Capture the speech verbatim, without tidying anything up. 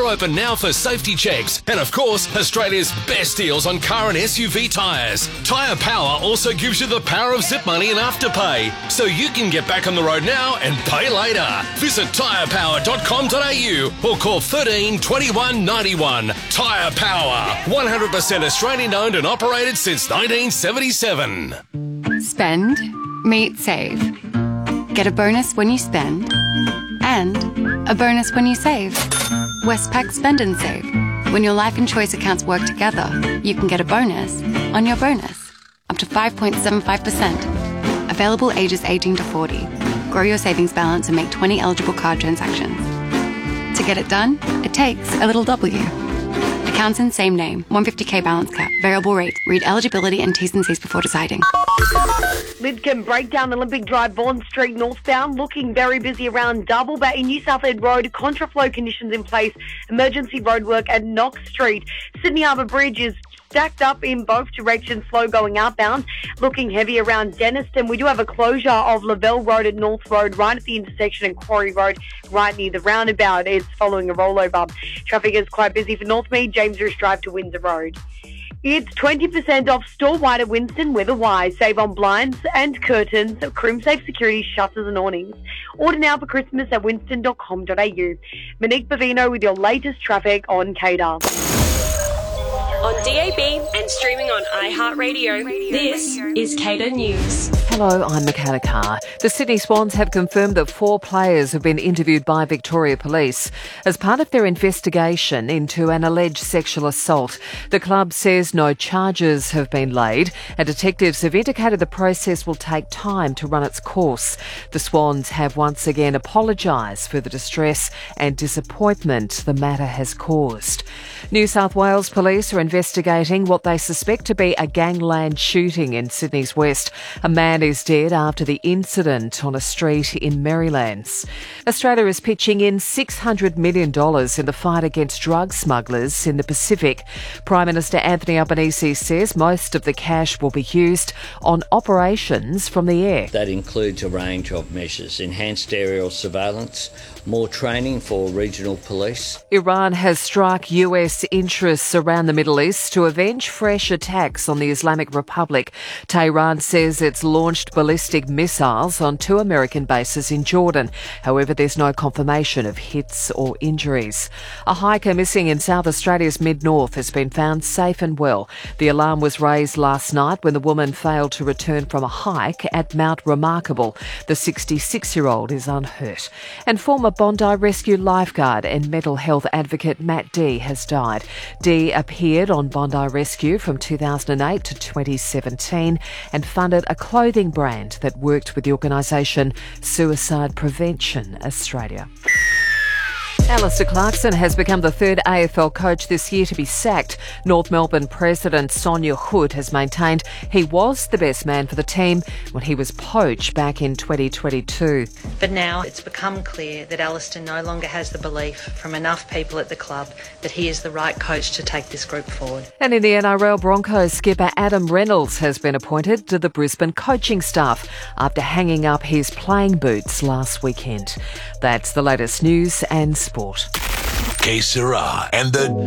open now for safety checks. And of course, Australia's best deals on car and S U V tyres. Tyre Power also gives you the power of zip money and afterpay, so you can get back on the road now and pay later. Visit tyre power dot com dot a u or call thirteen twenty-one ninety-one. Tyre Power, one hundred percent Australian owned and operated since nineteen seventy-seven. Spend, meet, save. Get a bonus when you spend and a bonus when you save. Westpac Spend and Save. When your life and choice accounts work together, you can get a bonus on your bonus. Up to five point seven five percent. Available ages eighteen to forty. Grow your savings balance and make twenty eligible card transactions. To get it done, it takes a little W. Accounts in same name. one hundred fifty k balance cap. Variable rate. Read eligibility and T's and C's before deciding. Lidcombe Breakdown Olympic Drive, Bond Street northbound, looking very busy around Double Bay in New South Ed Road. Contraflow conditions in place. Emergency roadwork at Knox Street. Sydney Harbour Bridge is stacked up in both directions, slow going outbound. Looking heavy around Denniston. We do have a closure of Lavelle Road at North Road, right at the intersection, and Quarry Road, right near the roundabout. It's following a rollover. Traffic is quite busy for Northmead, James Roos Drive to Windsor Road. It's twenty percent off store-wide at Winston with a Y. Save on blinds and curtains, Crimsafe Security, shutters and awnings. Order now for Christmas at winston dot com dot a u. Monique Bavino with your latest traffic on K D A R. On D A B and streaming on iHeartRadio, this is K D A News. Hello, I'm Michaela Carr. The Sydney Swans have confirmed that four players have been interviewed by Victoria Police as part of their investigation into an alleged sexual assault. The club says no charges have been laid, and detectives have indicated the process will take time to run its course. The Swans have once again apologised for the distress and disappointment the matter has caused. New South Wales Police are investigating what they suspect to be a gangland shooting in Sydney's west. A man is dead after the incident on a street in Merrylands. Australia is pitching in six hundred million dollars in the fight against drug smugglers in the Pacific. Prime Minister Anthony Albanese says most of the cash will be used on operations from the air. That includes a range of measures: enhanced aerial surveillance, more training for regional police. Iran has struck U S interests around the Middle East to avenge fresh attacks on the Islamic Republic. Tehran says it's launched ballistic missiles on two American bases in Jordan. However, there's no confirmation of hits or injuries. A hiker missing in South Australia's mid-north has been found safe and well. The alarm was raised last night when the woman failed to return from a hike at Mount Remarkable. The sixty-six-year-old is unhurt. And former Bondi Rescue lifeguard and mental health advocate Matt Dee has died. Dee appeared on Bondi Rescue from two thousand eight to twenty seventeen and funded a clothing brand that worked with the organisation Suicide Prevention Australia. Alistair Clarkson has become the third A F L coach this year to be sacked. North Melbourne President Sonia Hood has maintained he was the best man for the team when he was poached back in twenty twenty-two. But now it's become clear that Alistair no longer has the belief from enough people at the club that he is the right coach to take this group forward. And in the N R L, Broncos skipper Adam Reynolds has been appointed to the Brisbane coaching staff after hanging up his playing boots last weekend. That's the latest news and sport. K Sarah and the